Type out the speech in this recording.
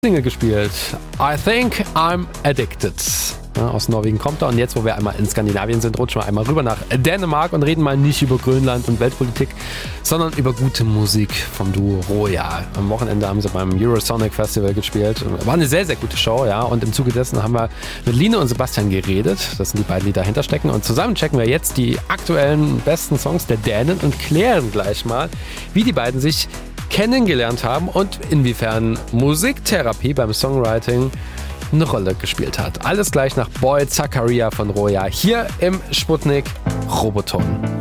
Single gespielt. I think I'm addicted. Ja, aus Norwegen kommt er und jetzt, wo wir einmal in Skandinavien sind, rutschen wir einmal rüber nach Dänemark und reden mal nicht über Grönland und Weltpolitik, sondern über gute Musik vom Duo Roja. Am Wochenende haben sie beim Eurosonic Festival gespielt. War eine sehr, sehr gute Show, ja. Und im Zuge dessen haben wir mit Line und Sebastian geredet. Das sind die beiden, die dahinter stecken. Und zusammen checken wir jetzt die aktuellen besten Songs der Dänen und klären gleich mal, wie die beiden sich kennengelernt haben und inwiefern Musiktherapie beim Songwriting eine Rolle gespielt hat. Alles gleich nach Boy Zakaria von Roja hier im Sputnik Roboton.